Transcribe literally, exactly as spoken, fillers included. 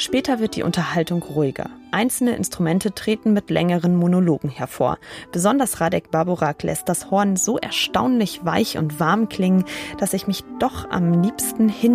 Später wird die Unterhaltung ruhiger. Einzelne Instrumente treten mit längeren Monologen hervor. Besonders Radek Báborák lässt das Horn so erstaunlich weich und warm klingen, dass ich mich doch am liebsten hin